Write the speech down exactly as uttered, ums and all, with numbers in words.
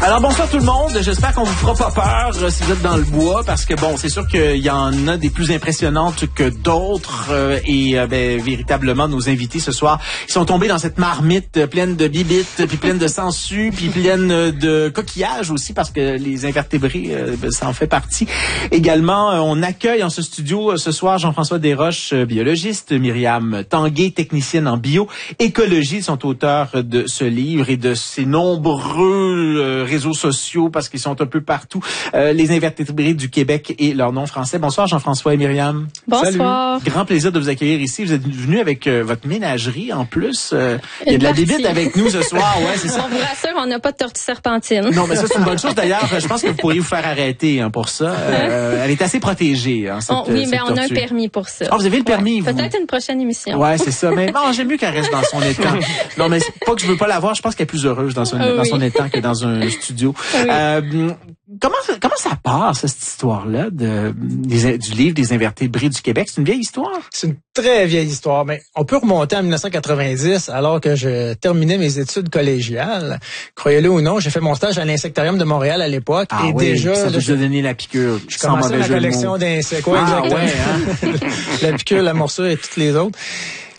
Alors bonsoir tout le monde, j'espère qu'on vous fera pas peur euh, si vous êtes dans le bois, parce que bon, c'est sûr qu'il y en a des plus impressionnantes que d'autres euh, et euh, ben, véritablement nos invités ce soir, ils sont tombés dans cette marmite euh, pleine de bibites, puis pleine de sangsues, puis pleine euh, de coquillages aussi, parce que les invertébrés, euh, ben, ça en fait partie. Également, euh, on accueille en ce studio euh, ce soir Jean-François Desroches, euh, biologiste, Myriam Tanguay, technicienne en bioécologie. Ils sont auteurs de ce livre et de ces nombreux euh, réseaux sociaux, parce qu'ils sont un peu partout, euh, les invertébrés du Québec et leur nom français. Bonsoir Jean-François et Myriam. Bonsoir. Salut. Grand plaisir de vous accueillir ici. Vous êtes venus avec euh, votre ménagerie en plus. Euh, il y a de la bébite avec nous ce soir. Ouais, c'est ça. On vous rassure, on n'a pas de tortue serpentine. Non, mais ça c'est une bonne chose. D'ailleurs, je pense que vous pourriez vous faire arrêter hein, pour ça. Euh, elle est assez protégée. Hein, cette, on, oui, mais on a un tortue. permis pour ça. Ah, vous avez le permis, ouais, vous? Peut-être une prochaine émission. Ouais, c'est ça. Mais non, j'aime mieux qu'elle reste dans son étang. Non, mais c'est pas que je veux pas la voir. Je pense qu'elle est plus heureuse dans son, ah, dans oui. son étang que dans un studio. Oui. Euh, comment comment ça part, ça, cette histoire-là de, des, du livre des invertébrés du Québec? C'est une vieille histoire? C'est une très vieille histoire, mais on peut remonter en dix-neuf cent quatre-vingt-dix, alors que je terminais mes études collégiales. Croyez-le ou non, j'ai fait mon stage à l'Insectarium de Montréal à l'époque. Ah et oui, déjà, ça là, vous a donné la piqûre. je sans commençais mauvais ma jeu de collection mots. d'insectes. Ouais, Ah exactement. ouais, hein? La piqûre, la morsure et toutes les autres.